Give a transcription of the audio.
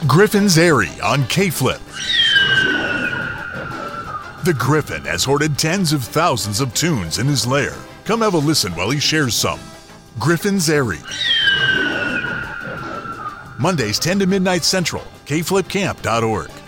Griffin's Airy on K-Flip. The Griffin has hoarded tens of thousands of tunes in his lair. Come have a listen while he shares some. Griffin's Airy. Mondays 10 to midnight Central, kflipcamp.org.